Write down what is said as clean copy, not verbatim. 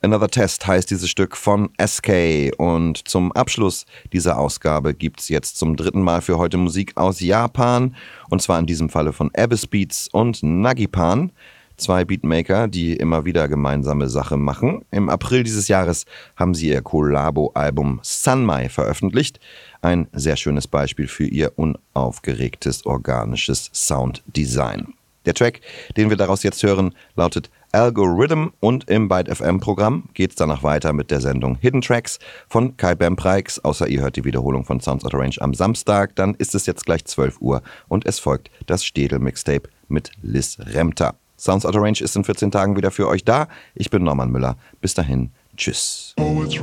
Another Test heißt dieses Stück von SK. Und zum Abschluss dieser Ausgabe gibt's jetzt zum 3. Mal für heute Musik aus Japan. Und zwar in diesem Falle von Abyss Beats und Nagipan. 2 Beatmaker, die immer wieder gemeinsame Sache machen. Im April dieses Jahres haben sie ihr Collabo-Album Sanmai veröffentlicht. Ein sehr schönes Beispiel für ihr unaufgeregtes, organisches Sounddesign. Der Track, den wir daraus jetzt hören, lautet Algorithm und im Byte FM-Programm geht es danach weiter mit der Sendung Hidden Tracks von Kai Bempreix. Außer ihr hört die Wiederholung von Sounds Out of Range am Samstag, dann ist es jetzt gleich 12 Uhr und es folgt das Städel-Mixtape mit Liz Remter. Sounds Out of Range ist in 14 Tagen wieder für euch da. Ich bin Norman Müller. Bis dahin, tschüss. Oh, it's